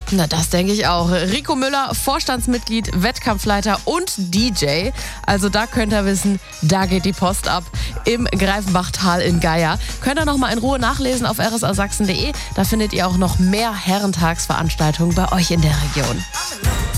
Na, das denke ich auch. Rico Müller, Vorstandsmitglied, Wettkampfleiter und DJ. Also da könnt ihr wissen, da geht die Post ab im Greifenbachtal in Geier. Könnt ihr noch mal in Ruhe nachlesen auf rsasachsen.de. Da findet ihr auch noch mehr Herrentagsveranstaltungen bei euch in der Region.